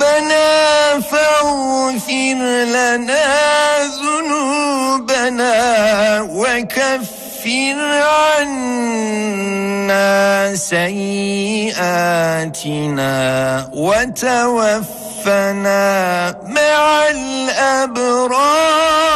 فاغفر لنا ذنوبنا وكفر عنا سيئاتنا وتوفنا مع الأبرار.